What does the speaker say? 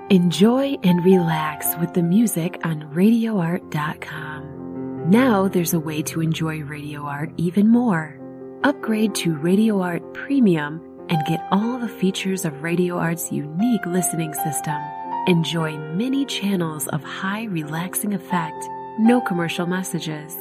Enjoy and relax with the music on RadioArt.com. Now there's a way to enjoy Radio Art even more. Upgrade to Radio Art Premium and get all the features of Radio Art's unique listening system. Enjoy many channels of high relaxing effect, no commercial messages,